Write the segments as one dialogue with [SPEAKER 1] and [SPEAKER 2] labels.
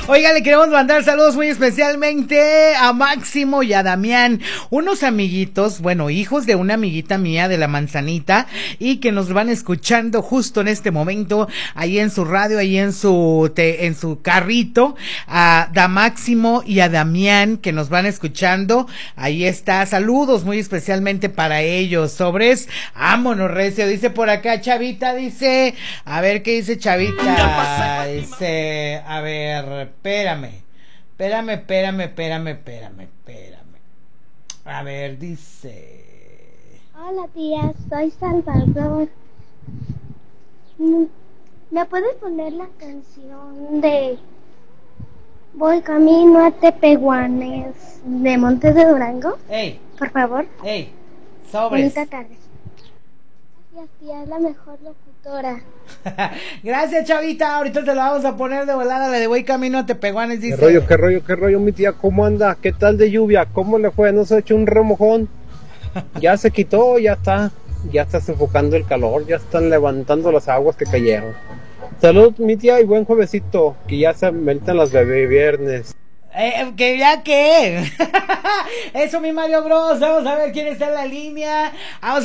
[SPEAKER 1] Oiga, le queremos mandar saludos muy especialmente a Máximo y a Damián, unos amiguitos, bueno, hijos de una amiguita mía de la Manzanita, y que nos van escuchando justo en este momento, ahí en su radio, ahí en su carrito, a Máximo y a Damián, que nos van escuchando. Ahí está, saludos muy especialmente para ellos. Sobres, vámonos recio, dice por acá Chavita, dice, a ver qué dice Chavita, dice, a ver, espérame, a ver, dice,
[SPEAKER 2] hola tía, soy Salvador. ¿Me puedes poner la canción de Voy camino a Tepehuanes de Montes de Durango?
[SPEAKER 1] Ey,
[SPEAKER 2] por favor.
[SPEAKER 1] ey, sobres.
[SPEAKER 2] Bonita tarde. Gracias tía, es la mejor locutora.
[SPEAKER 1] Gracias Chavita, ahorita te la vamos a poner de volada, la de Voy camino a Tepehuanes, dice.
[SPEAKER 3] ¿Qué rollo, mi tía? ¿Cómo anda? ¿Qué tal de lluvia? ¿Cómo le fue? ¿No se ha hecho un remojón? Ya se quitó, ya está sofocando el calor, ya están levantando las aguas que cayeron. Salud, mi tía, y buen juevesito, que ya se metan las bebé viernes.
[SPEAKER 1] Que ya que eso, mi Mario Bros. Vamos a ver quién está en la línea.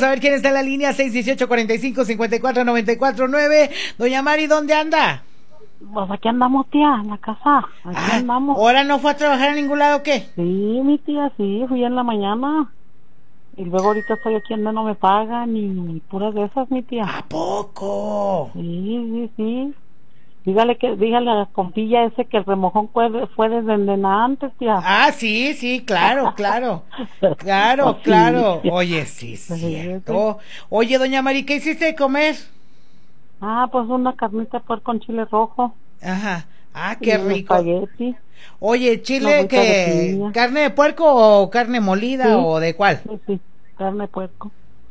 [SPEAKER 1] 618-45-54-94-9. Doña Mari, ¿dónde anda?
[SPEAKER 4] Pues aquí andamos, tía, en la casa. Aquí andamos.
[SPEAKER 1] ¿Ahora no fue a trabajar a ningún lado o qué?
[SPEAKER 4] Sí, mi tía, sí, fui en la mañana. Y luego ahorita estoy aquí donde no me pagan y puras de esas, mi tía.
[SPEAKER 1] ¿A poco?
[SPEAKER 4] Sí. Dígale a la compilla ese que el remojón fue desde antes, tía.
[SPEAKER 1] Ah, sí, claro. Claro. Oye, sí, cierto. Oye, doña Mari, ¿qué hiciste de comer?
[SPEAKER 4] Pues una carnita de puerco con chile rojo.
[SPEAKER 1] Ajá. Qué rico.
[SPEAKER 4] Espagueti.
[SPEAKER 1] Oye, chile, ¿qué? ¿Carne de puerco o carne molida, sí, o de cuál?
[SPEAKER 4] Sí, carne de puerco.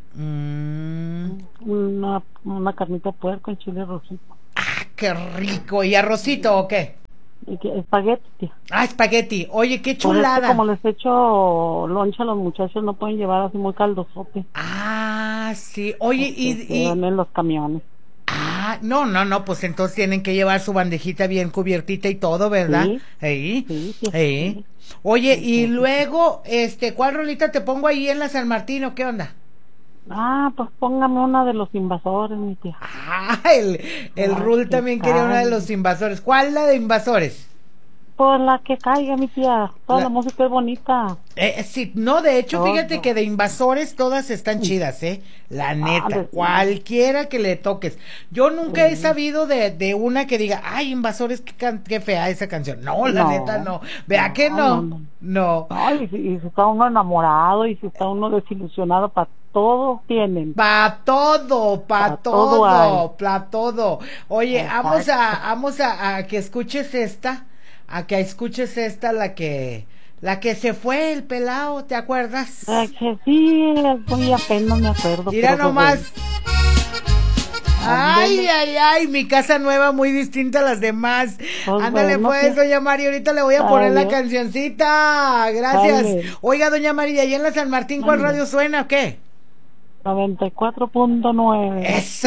[SPEAKER 4] Una carnita de puerco en chile rosito.
[SPEAKER 1] Qué rico. ¿Y arrocito o qué?
[SPEAKER 4] Espagueti, tía.
[SPEAKER 1] Espagueti. Oye, qué chulada.
[SPEAKER 4] Como les echo loncha a los muchachos, no pueden llevar así muy caldosote.
[SPEAKER 1] Sí. Oye, y
[SPEAKER 4] en los camiones.
[SPEAKER 1] No, pues entonces tienen que llevar su bandejita bien cubiertita y todo, ¿verdad? Sí. Oye, y luego, ¿cuál rolita te pongo ahí en la San Martín o qué onda?
[SPEAKER 4] Pues póngame una de los Invasores, mi tía.
[SPEAKER 1] El Rul también quería una de los Invasores. ¿Cuál la de Invasores?
[SPEAKER 4] Pues la que caiga, mi tía. Toda la música es bonita.
[SPEAKER 1] Sí, no, de hecho, fíjate que de Invasores todas están chidas, la neta, cualquiera que le toques. Yo nunca he sabido de una que diga, ay, Invasores, qué fea esa canción. No, la neta, no. Vea que no.
[SPEAKER 4] Y si está uno enamorado y si está uno desilusionado, para todo tienen.
[SPEAKER 1] Para todo. Oye, vamos a que escuches esta. La que se fue el pelao, ¿te acuerdas?
[SPEAKER 4] Sí, muy apenas me acuerdo.
[SPEAKER 1] Mira nomás. Ay, mi casa nueva muy distinta a las demás. Ándale pues, doña Mari, ahorita le voy a poner la cancioncita. Gracias. Oiga, doña Mari, ¿y en la San Martín cuál radio suena o qué?
[SPEAKER 4] 94.9.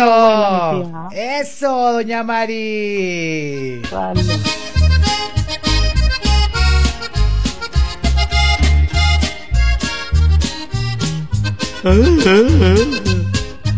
[SPEAKER 1] Eso, doña Mari.
[SPEAKER 4] Vale.